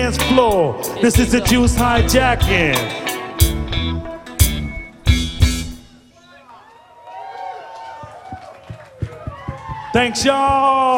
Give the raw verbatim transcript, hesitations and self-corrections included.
dance floor. This is the Juice Hijacking. Thanks, y'all.